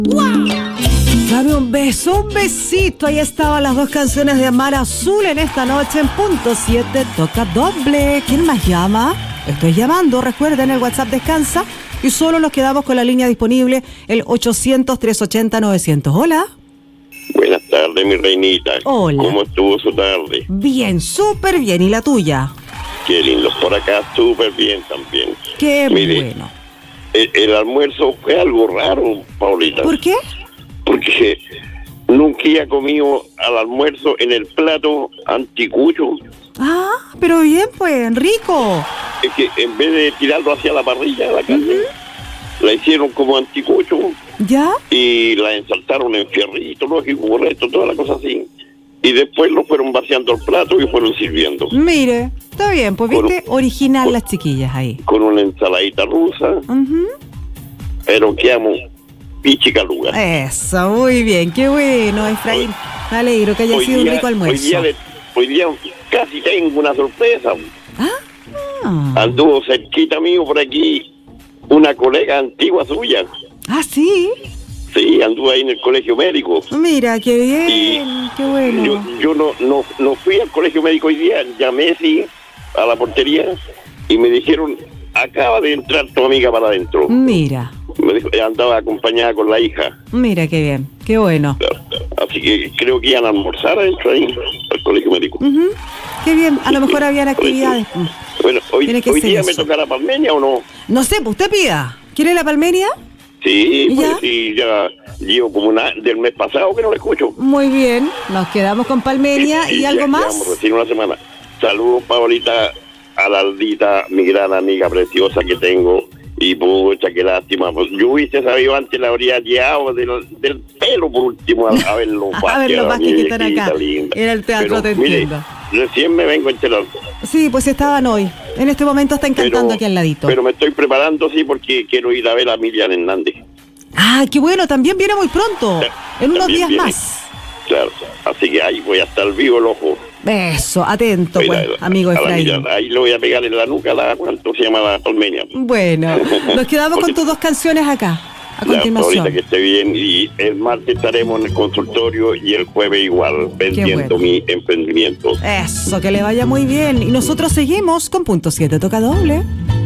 Dame un beso, un besito. Ahí estaban las dos canciones de Mar Azul en esta noche en punto 7. Toca doble. ¿Quién más llama? Estoy llamando. Recuerden, el WhatsApp descansa y solo nos quedamos con la línea disponible, el 800-380-900. Hola. Buenas tardes, mi reinita. Hola. ¿Cómo estuvo su tarde? Bien, súper bien. ¿Y la tuya? Qué lindo. Por acá súper bien también. Qué Mire, bueno. El almuerzo fue algo raro, Paulita. ¿Por qué? Porque nunca había comido al almuerzo en el plato anticucho. Ah, pero bien, pues, rico. Es que en vez de tirarlo hacia la parrilla de la carne, la hicieron como anticucho ¿Ya? y la ensaltaron en fierrito, lógico, correcto, toda la cosa así. Y después lo fueron vaciando el plato y fueron sirviendo. Mire, está bien, pues viste, original las chiquillas ahí. Con una ensaladita rusa, pero que amo, pichicaluga. Eso, muy bien, qué bueno, Efraín. Me alegro que haya sido un rico almuerzo. Hoy día casi tengo una sorpresa. Ah, Anduvo cerquita mío por aquí una colega antigua suya. ah, sí. Sí, anduvo ahí en el colegio médico. Mira, qué bien, qué bueno. Yo no fui al colegio médico hoy día, llamé sí a la portería y me dijeron, acaba de entrar tu amiga para adentro. Mira, Me dijo, andaba acompañada con la hija. mira, qué bien, qué bueno. Así que creo que iban a almorzar adentro ahí, al colegio médico. Qué bien, a lo mejor habían actividades. Bueno, hoy Tiene que ser día eso. me toca la palmeña o no. No sé, pues usted pida. ¿Quiere la palmeria? Sí, ¿Ya? pues sí, ya llevo como del mes pasado que no la escucho. Muy bien, nos quedamos con palmeria y algo ya, más. Llevamos recién una semana. Saludos, Paolita, a la Aldita, mi gran amiga preciosa que tengo. Y pucha, qué lástima. Pues yo hubiese sabido antes, la habría guiado del pelo por último a ver los A ver los Vázquez que están acá. linda. Era el teatro, Pero, te mire, entiendo. recién me vengo enterando. Sí, pues estaban hoy. En este momento están cantando aquí al ladito. Pero me estoy preparando, sí, porque quiero ir a ver a Miriam Hernández. Ah, qué bueno, también viene muy pronto. En unos También días viene. más. Claro, así que ahí voy a estar vivo el ojo. Eso, atento, Mira, pues, amigo a la Efraín. Miriam, ahí le voy a pegar en la nuca, ¿cuánto se llama la palmeña? Bueno, nos quedamos con tus dos canciones acá, a continuación. Ahorita que esté bien, y el martes estaremos en el consultorio y el jueves igual, vendiendo bueno. mi emprendimiento. Eso, que le vaya muy bien. Y nosotros seguimos con punto 7, toca doble.